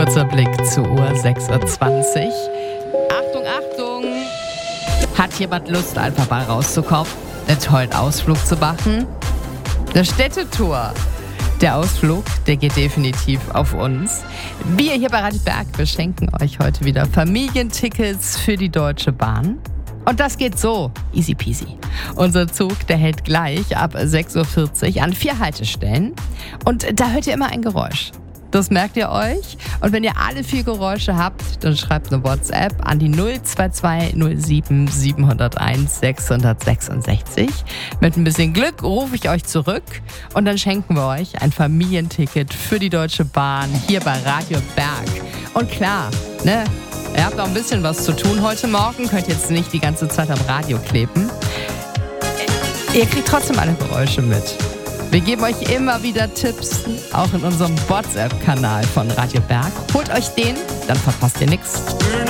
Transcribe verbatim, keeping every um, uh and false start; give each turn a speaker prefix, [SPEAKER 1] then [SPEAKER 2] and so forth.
[SPEAKER 1] Kurzer Blick zur Uhr, sechs Uhr zwanzig. Achtung, Achtung! Hat jemand Lust, einfach mal rauszukommen, einen tollen Ausflug zu machen? Eine Städtetour. Der Ausflug, der geht definitiv auf uns. Wir hier bei Radio Berg beschenken euch heute wieder Familientickets für die Deutsche Bahn. Und das geht so, easy peasy. Unser Zug, der hält gleich ab sechs Uhr vierzig an vier Haltestellen. Und da hört ihr immer ein Geräusch. Das merkt ihr euch. Und wenn ihr alle vier Geräusche habt, dann schreibt eine WhatsApp an die null zwei zwei null sieben sieben null eins sechs sechs sechs. Mit ein bisschen Glück rufe ich euch zurück und dann schenken wir euch ein Familienticket für die Deutsche Bahn hier bei Radio Berg. Und klar, ne, ihr habt auch ein bisschen was zu tun heute Morgen, könnt jetzt nicht die ganze Zeit am Radio kleben. Ihr kriegt trotzdem alle Geräusche mit. Wir geben euch immer wieder Tipps, auch in unserem WhatsApp-Kanal von Radio Berg. Holt euch den, dann verpasst ihr nichts.